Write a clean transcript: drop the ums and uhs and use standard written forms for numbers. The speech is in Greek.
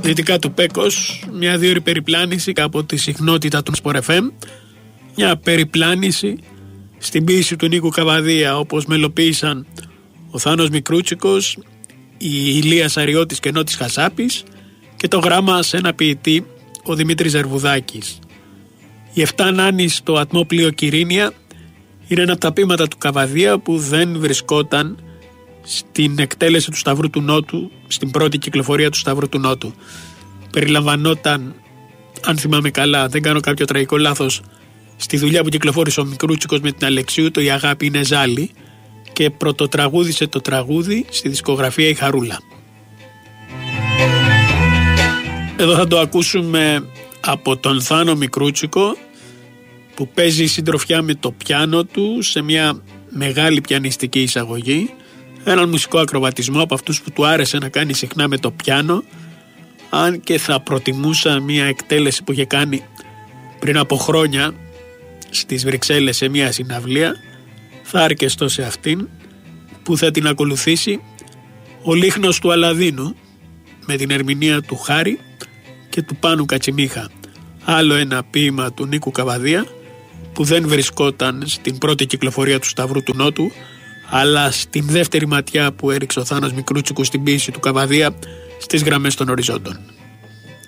δυτικά του Πέκος, μια 2ωρη περιπλάνηση από τη συχνότητα του Sport FM, μια περιπλάνηση στην ποίηση του Νίκου Καβαδία, όπως μελοποίησαν ο Θάνος Μικρούτσικος, η Ηλίας Αριώτης και Νότης Χασάπης και το γράμμα σε ένα ποιητή, ο Δημήτρης Ζερβουδάκης. Η 7 Νάνη στο ατμόπλοιο Κυρίνια είναι ένα από τα ποίηματα του Καβαδία που δεν βρισκόταν στην εκτέλεση του Σταυρού του Νότου, στην πρώτη κυκλοφορία του Σταυρού του Νότου. Περιλαμβανόταν, αν θυμάμαι καλά, δεν κάνω κάποιο τραγικό λάθος, στη δουλειά που κυκλοφόρησε ο Μικρούτσικος με την Αλεξίου, το «Η αγάπη είναι ζάλι», και πρωτοτραγούδισε το τραγούδι στη δισκογραφία η Χαρούλα. Εδώ θα το ακούσουμε από τον Θάνο Μικρούτσικο, που παίζει συντροφιά με το πιάνο του σε μια μεγάλη πιανιστική εισαγωγή, έναν μουσικό ακροβατισμό από αυτούς που του άρεσε να κάνει συχνά με το πιάνο, αν και θα προτιμούσα μια εκτέλεση που είχε κάνει πριν από χρόνια στις Βρυξέλλες σε μια συναυλία. Θα αρκεστώ σε αυτήν, που θα την ακολουθήσει ο Λίχνος του Αλαδίνου με την ερμηνεία του Χάρη και του Πάνου Κατσιμίχα. Άλλο ένα ποίημα του Νίκου Καβαδία που δεν βρισκόταν στην πρώτη κυκλοφορία του Σταυρού του Νότου, αλλά στην δεύτερη ματιά που έριξε ο Θάνος Μικρούτσικος στην ποίηση του Καβαδία στις γραμμές των οριζόντων.